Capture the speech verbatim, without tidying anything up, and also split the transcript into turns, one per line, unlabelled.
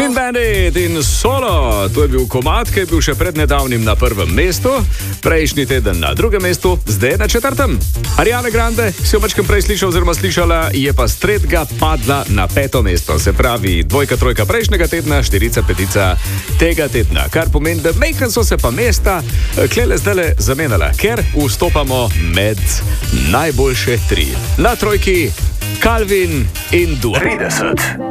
Clean Bandit in Solo, to je bil komad, ki je bil še pred nedavnim na prvem mestu, prejšnji teden na drugem mestu, zdaj na četrtem. Ariana Grande, si jo mačkem prej slišal oziroma slišala, je pa s tretjega padla na peto mesto. Se pravi, dvojka, trojka prejšnjega tedna, štirica, petica tega tedna. Kar pomeni, da mejkan so se pa mesta klele zdajle zamenjala, ker vstopamo med najboljše tri. Na trojki Calvin in Dua.
trideset.